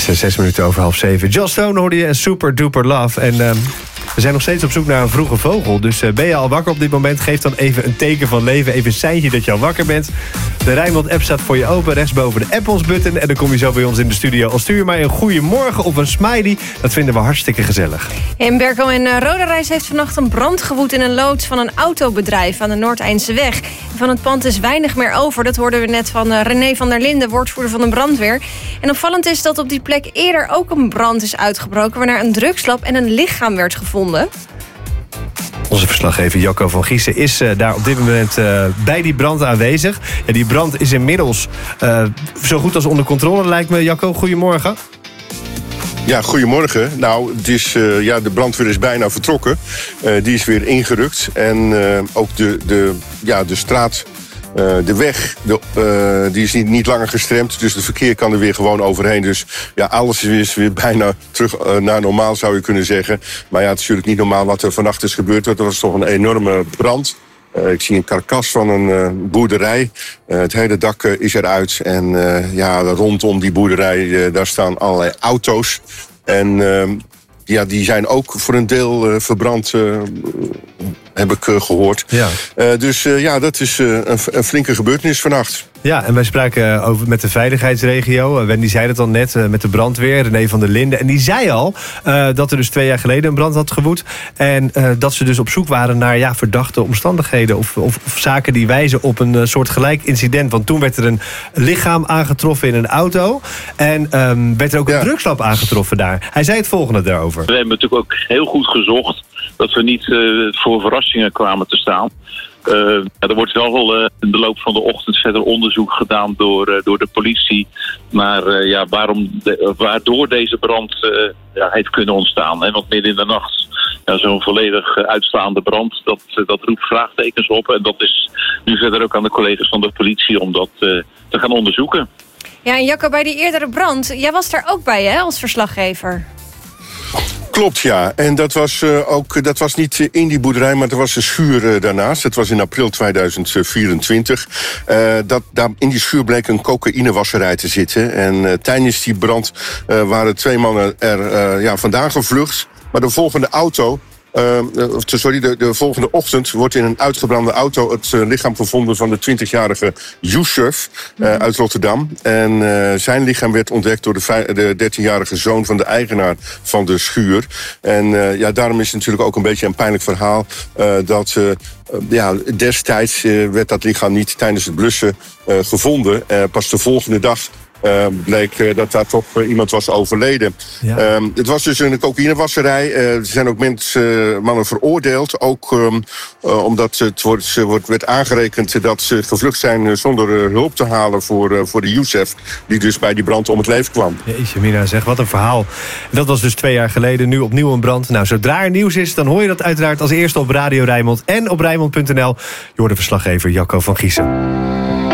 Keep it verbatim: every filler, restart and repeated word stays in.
is zes minuten over half zeven. Joss Stone hoorde je en Super Duper Love. En uh, we zijn nog steeds op zoek naar een vroege vogel. Dus uh, ben je al wakker op dit moment? Geef dan even een teken van leven. Even een seintje dat je al wakker bent. De Rijnmond-app staat voor je open. Rechtsboven de app ons button. En dan kom je zo bij ons in de studio. Al stuur je mij een goeiemorgen of een smiley. Dat vinden we hartstikke gezellig. In Berkel en uh, Roderijs heeft vannacht een brand gewoed in een loods van een autobedrijf aan de Noordeindse-weg. Van het pand is weinig meer over. Dat hoorden we net van uh, René van der Linden, woordvoerder van de brandweer. En opvallend is dat op die plek eerder ook een brand is uitgebroken, waarna een drugslab en een lichaam werd gevonden. Onze verslaggever Jacco van Giessen is uh, daar op dit moment uh, bij die brand aanwezig. Ja, die brand is inmiddels uh, zo goed als onder controle, lijkt me. Jacco, goedemorgen. Ja, goedemorgen. Nou, het is, uh, ja, de brandweer is bijna vertrokken. Uh, die is weer ingerukt. En uh, ook de, de, ja, de straat, uh, de weg, de, uh, die is niet, niet langer gestremd. Dus het verkeer kan er weer gewoon overheen. Dus ja, alles is weer bijna terug uh, naar normaal, zou je kunnen zeggen. Maar ja, het is natuurlijk niet normaal wat er vannacht is gebeurd. Dat was toch een enorme brand. Uh, ik zie een karkas van een uh, boerderij. Uh, het hele dak uh, is eruit. En uh, ja, rondom die boerderij uh, daar staan allerlei auto's. En uh, ja, die zijn ook voor een deel uh, verbrand, uh, heb ik uh, gehoord. Ja. Uh, dus uh, ja, dat is uh, een, een flinke gebeurtenis vannacht. Ja, en wij spraken over met de veiligheidsregio. Wendy zei het al net, met de brandweer, René van der Linden. En die zei al uh, dat er dus twee jaar geleden een brand had gewoed. En uh, dat ze dus op zoek waren naar ja, verdachte omstandigheden. Of, of, of zaken die wijzen op een uh, soort gelijk incident. Want toen werd er een lichaam aangetroffen in een auto. En um, werd er ook een ja. drugslab aangetroffen daar. Hij zei het volgende daarover. We hebben natuurlijk ook heel goed gezocht dat we niet uh, voor verrassingen kwamen te staan. Uh, er wordt wel uh, in de loop van de ochtend verder onderzoek gedaan door, uh, door de politie naar uh, ja, waarom de, waardoor deze brand uh, ja, heeft kunnen ontstaan. Hè? Want midden in de nacht ja, zo'n volledig uh, uitslaande brand, dat, uh, dat roept vraagtekens op. En dat is nu verder ook aan de collega's van de politie om dat uh, te gaan onderzoeken. Ja, en Jacco, bij die eerdere brand, jij was daar ook bij, hè, als verslaggever? Klopt, ja. En dat was uh, ook dat was niet in die boerderij, maar er was een schuur uh, daarnaast. Het was in april tweeduizend vierentwintig. Uh, dat, daar in die schuur bleek een cocaïnewasserij te zitten. En uh, tijdens die brand uh, waren twee mannen er uh, ja, vandaan gevlucht. Maar de volgende auto... Uh, sorry, de, de volgende ochtend wordt in een uitgebrande auto het uh, lichaam gevonden van de twintigjarige Youssef uh, uit Rotterdam. En uh, zijn lichaam werd ontdekt door de, de dertienjarige zoon van de eigenaar van de schuur. En uh, ja, daarom is het natuurlijk ook een beetje een pijnlijk verhaal uh, dat... Uh, ja, destijds uh, werd dat lichaam niet tijdens het blussen uh, gevonden. Uh, pas de volgende dag Uh, bleek uh, dat daar toch uh, iemand was overleden. Ja. Uh, het was dus een cocaïnewasserij. Uh, er zijn ook mensen, uh, mannen veroordeeld. Ook um, uh, omdat het wordt, wordt, werd aangerekend dat ze gevlucht zijn uh, zonder uh, hulp te halen voor, uh, voor de Youssef, die dus bij die brand om het leven kwam. Jeetje mina, zeg, wat een verhaal. Dat was dus twee jaar geleden, nu opnieuw een brand. Nou, zodra er nieuws is, dan hoor je dat uiteraard als eerste op Radio Rijnmond en op Rijnmond punt n l. Je hoort de verslaggever Jacco van Giessen.